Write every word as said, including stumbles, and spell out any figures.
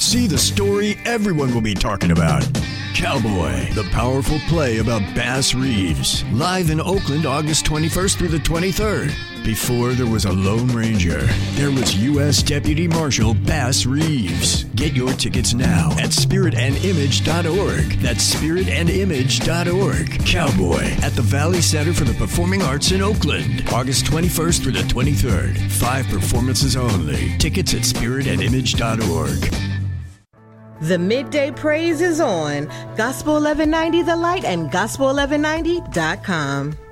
See the story everyone will be talking about. Cowboy, the powerful play about Bass Reeves. Live in Oakland, August twenty-first through the twenty-third. Before there was a Lone Ranger, there was U S Deputy Marshal Bass Reeves. Get your tickets now at spirit and image dot org. That's spirit and image dot org. Cowboy at the Valley Center for the Performing Arts in Oakland. August twenty-first through the twenty-third. Five performances only. Tickets at spirit and image dot org. The Midday Praise is on Gospel eleven ninety The Light and gospel eleven ninety dot com.